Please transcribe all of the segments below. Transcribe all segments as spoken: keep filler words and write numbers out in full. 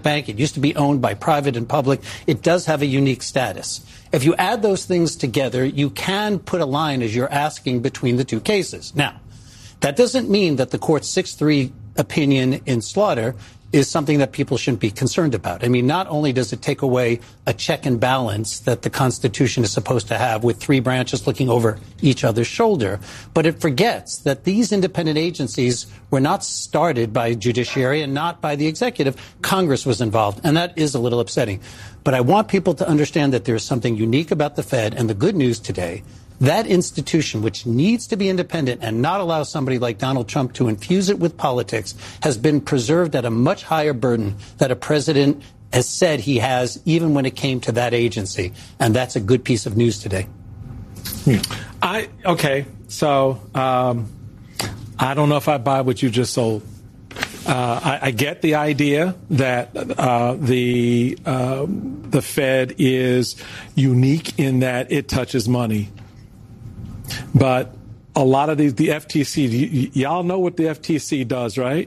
bank. It used to be owned by private and public. It does have a unique status. If you add those things together, you can put a line, as you're asking, between the two cases. Now, that doesn't mean that the court's six three opinion in Slaughter is something that people shouldn't be concerned about. I mean, not only does it take away a check and balance that the Constitution is supposed to have with three branches looking over each other's shoulder, but it forgets that these independent agencies were not started by judiciary and not by the executive. Congress was involved, and that is a little upsetting. But I want people to understand that there's something unique about the Fed, and the good news today, that institution, which needs to be independent and not allow somebody like Donald Trump to infuse it with politics, has been preserved at a much higher burden that a president has said he has, even when it came to that agency. And that's a good piece of news today. I okay, so um, I don't know if I buy what you just sold. Uh, I, I get the idea that uh, the uh, the Fed is unique in that it touches money. But a lot of these, the F T C, y- y'all know what the F T C does, right?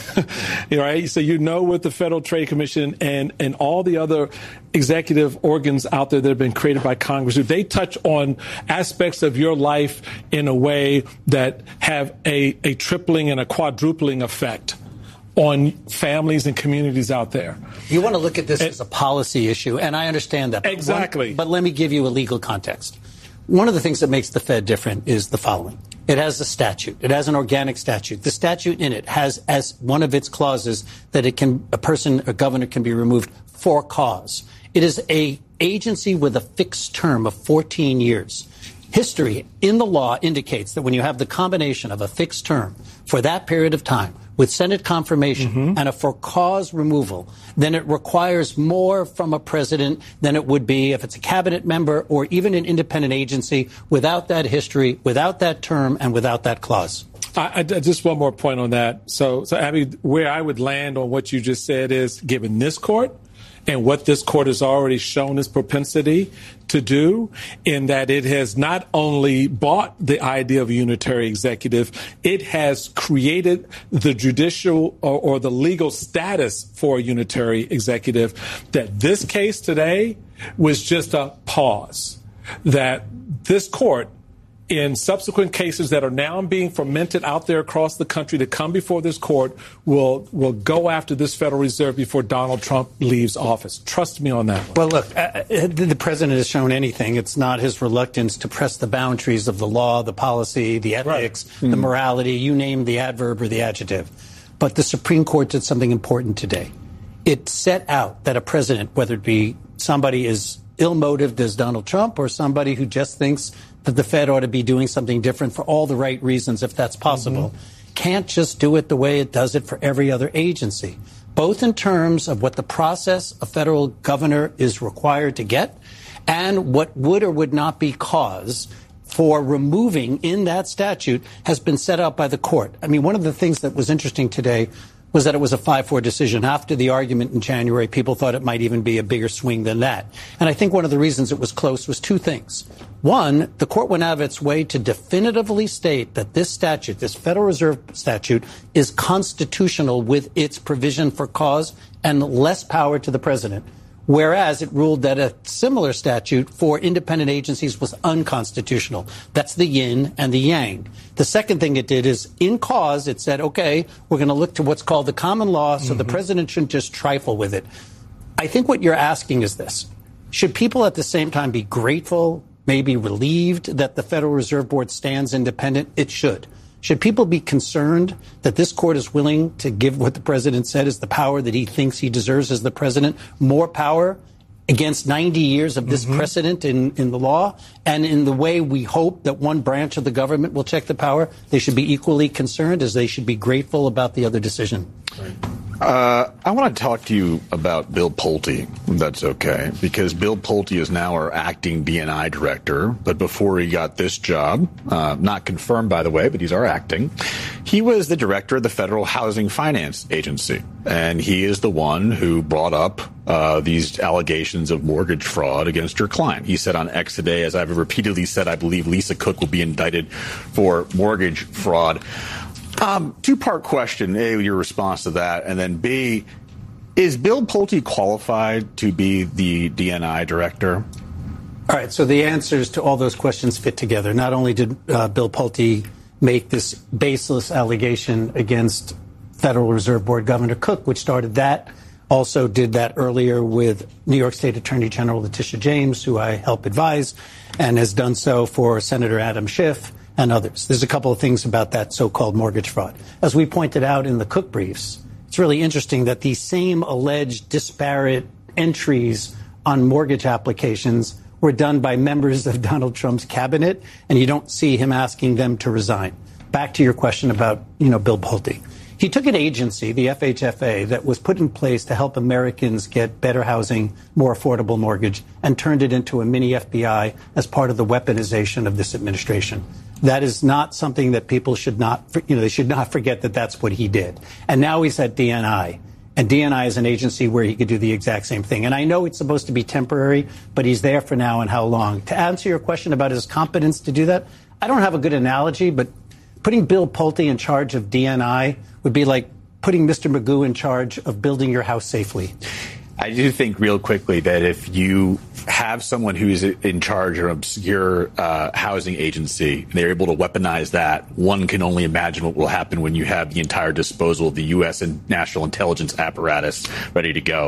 Right? So you know what the Federal Trade Commission and, and all the other executive organs out there that have been created by Congress, they touch on aspects of your life in a way that have a, a tripling and a quadrupling effect on families and communities out there. You want to look at this and, as a policy issue, and I understand that. But exactly. One, but let me give you a legal context. One of the things that makes the Fed different is the following. It has a statute. It has an organic statute. The statute in it has as one of its clauses that it can, a person, a governor can be removed for cause. It is a agency with a fixed term of fourteen years. History in the law indicates that when you have the combination of a fixed term for that period of time with Senate confirmation mm-hmm. and a for cause removal, then it requires more from a president than it would be if it's a cabinet member or even an independent agency without that history, without that term, and without that clause. I, I, just one more point on that. So, so Abby, where I would land on what you just said is, given this court and what this court has already shown its propensity to do, in that it has not only bought the idea of a unitary executive, it has created the judicial or, or the legal status for a unitary executive, that this case today was just a pause, that this court, in subsequent cases that are now being fermented out there across the country to come before this court, will will go after this Federal Reserve before Donald Trump leaves office. Trust me on that one. Well, look, uh, the president has shown anything. It's not his reluctance to press the boundaries of the law, the policy, the ethics, right. the mm-hmm. morality, you name the adverb or the adjective. But the Supreme Court did something important today. It set out that a president, whether it be somebody as ill-motived as Donald Trump or somebody who just thinks that the Fed ought to be doing something different for all the right reasons, if that's possible, mm-hmm. can't just do it the way it does it for every other agency, both in terms of what the process a federal governor is required to get and what would or would not be cause for removing in that statute has been set out by the court. I mean, one of the things that was interesting today was that it was a five four decision. After the argument in January, people thought it might even be a bigger swing than that. And I think one of the reasons it was close was two things. One, the court went out of its way to definitively state that this statute, this Federal Reserve statute, is constitutional with its provision for cause and less power to the president. Whereas it ruled that a similar statute for independent agencies was unconstitutional. That's the yin and the yang. The second thing it did is, in cause, it said, okay, we're going to look to what's called the common law, so mm-hmm. the president shouldn't just trifle with it. I think what you're asking is this. Should people at the same time be grateful, maybe relieved that the Federal Reserve Board stands independent? It should. Should people be concerned that this court is willing to give what the president said is the power that he thinks he deserves as the president, more power against ninety years of this mm-hmm. precedent in, in the law, and in the way we hope that one branch of the government will check the power? They should be equally concerned as they should be grateful about the other decision. Right. Uh, I want to talk to you about Bill Pulte, if that's okay, because Bill Pulte is now our acting D and I director. But before he got this job, uh, not confirmed, by the way, but he's our acting, he was the director of the Federal Housing Finance Agency. And he is the one who brought up uh, these allegations of mortgage fraud against your client. He said on X today, as I've repeatedly said, I believe Lisa Cook will be indicted for mortgage fraud. Um, two-part question, A, your response to that, and then B, Is Bill Pulte qualified to be the D N I director? All right, so the answers to all those questions fit together. Not only did uh, Bill Pulte make this baseless allegation against Federal Reserve Board Governor Cook, which started that, also did that earlier with New York State Attorney General Letitia James, who I help advise, and has done so for Senator Adam Schiff and others. There's a couple of things about that so-called mortgage fraud. As we pointed out in the Cook briefs, it's really interesting that these same alleged disparate entries on mortgage applications were done by members of Donald Trump's cabinet, and you don't see him asking them to resign. Back to your question about, you know, Bill Pulte. He took an agency, the F H F A, that was put in place to help Americans get better housing, more affordable mortgage, and turned it into a mini F B I as part of the weaponization of this administration. That is not something that people should not, you know, they should not forget that that's what he did. And now he's at D N I. And D N I is an agency where he could do the exact same thing. And I know it's supposed to be temporary, but he's there for now and how long. To answer your question about his competence to do that, I don't have a good analogy, but putting Bill Pulte in charge of D N I would be like putting Mister Magoo in charge of building your house safely. I do think real quickly that if you have someone who is in charge of an obscure uh, housing agency, and they're able to weaponize that, one can only imagine what will happen when you have the entire disposal of the U S and national intelligence apparatus ready to go.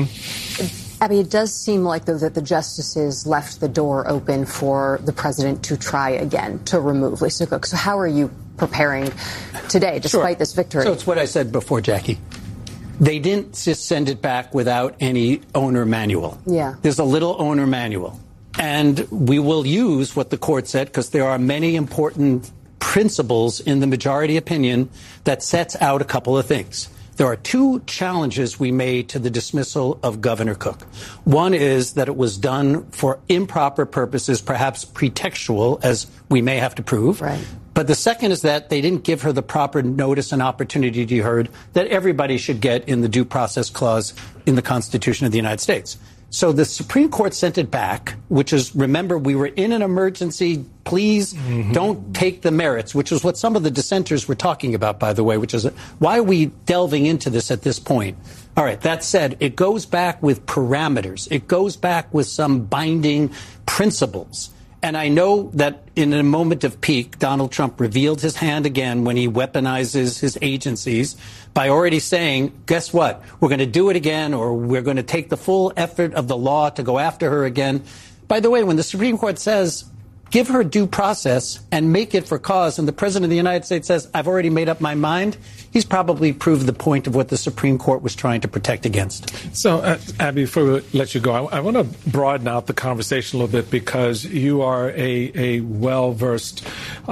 Mm-hmm. Abby, it does seem like, though, that the justices left the door open for the president to try again to remove Lisa Cook. So how are you preparing today, despite Sure. this victory? So it's what I said before, Jackie. They didn't just send it back without any owner manual. Yeah. There's a little owner manual. And we will use what the court said, because there are many important principles in the majority opinion that sets out a couple of things. There are two challenges we made to the dismissal of Governor Cook. One is that it was done for improper purposes, perhaps pretextual, as we may have to prove. Right. But the second is that they didn't give her the proper notice and opportunity to be heard that everybody should get in the due process clause in the Constitution of the United States. So the Supreme Court sent it back, which is, remember, we were in an emergency. Please mm-hmm. don't take the merits, which is what some of the dissenters were talking about, by the way, which is why are we delving into this at this point? All right, that said, it goes back with parameters. It goes back with some binding principles. And I know that in a moment of peak, Donald Trump revealed his hand again when he weaponizes his agencies by already saying, guess what? We're going to do it again, or we're going to take the full effort of the law to go after her again. By the way, when the Supreme Court says, give her due process and make it for cause, and the President of the United States says, I've already made up my mind, he's probably proved the point of what the Supreme Court was trying to protect against. So, uh, Abby, before we let you go, I, I want to broaden out the conversation a little bit, because you are a, a well-versed uh,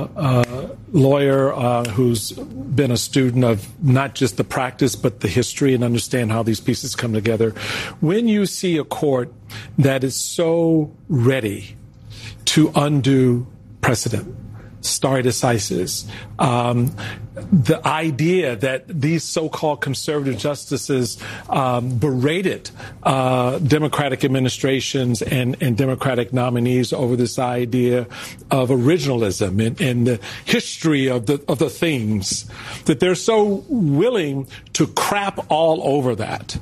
uh, lawyer uh, who's been a student of not just the practice, but the history, and understand how these pieces come together. When you see a court that is so ready to undo precedent, stare decisis, um, the idea that these so-called conservative justices um, berated uh, Democratic administrations and, and Democratic nominees over this idea of originalism and, and the history of the of the things, that they're so willing to crap all over that.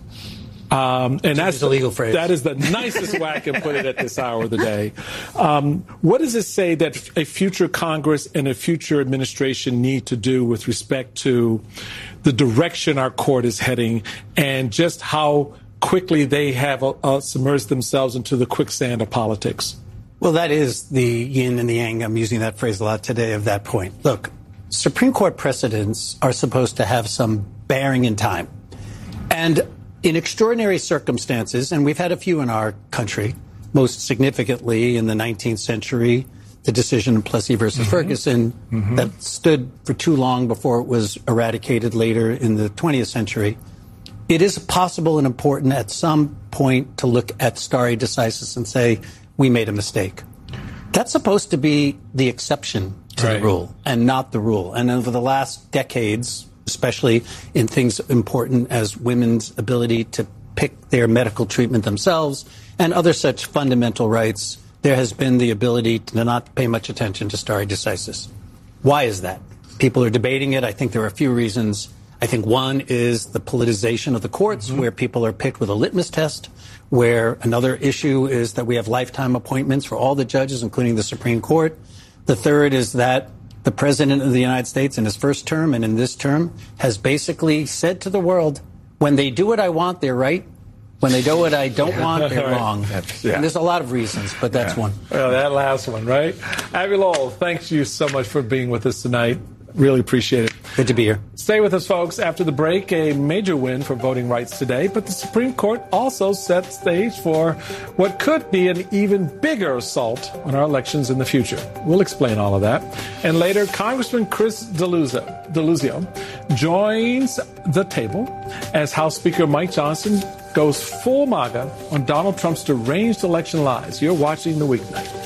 Um, and that's the legal phrase. That is the nicest way I can put it at this hour of the day. Um, what does it say that a future Congress and a future administration need to do with respect to the direction our court is heading, and just how quickly they have uh, uh, submerged themselves into the quicksand of politics? Well, that is the yin and the yang. I'm using that phrase a lot today of that point. Look, Supreme Court precedents are supposed to have some bearing in time. And in extraordinary circumstances, and we've had a few in our country, most significantly in the nineteenth century, the decision in Plessy versus mm-hmm. Ferguson mm-hmm. that stood for too long before it was eradicated later in the twentieth century. It is possible and important at some point to look at stare decisis and say, we made a mistake. That's supposed to be the exception to right. the rule and not the rule. And over the last decades, especially in things important as women's ability to pick their medical treatment themselves and other such fundamental rights, there has been the ability to not pay much attention to stare decisis. Why is that? People are debating it. I think there are a few reasons. I think one is the politicization of the courts, mm-hmm. where people are picked with a litmus test, where another issue is that we have lifetime appointments for all the judges, including the Supreme Court. The third is that the President of the United States in his first term and in this term has basically said to the world, when they do what I want, they're right. When they do what I don't want, they're right. wrong. Yeah. And there's a lot of reasons, but that's yeah. one. Well, that last one, right? Abbe Lowell, thanks you so much for being with us tonight. Really appreciate it. Good to be here. Stay with us, folks. After the break, a major win for voting rights today, but the Supreme Court also set stage for what could be an even bigger assault on our elections in the future. We'll explain all of that. And later, Congressman Chris Deluzio, Deluzio joins the table as House Speaker Mike Johnson goes full MAGA on Donald Trump's deranged election lies. You're watching The Weeknight.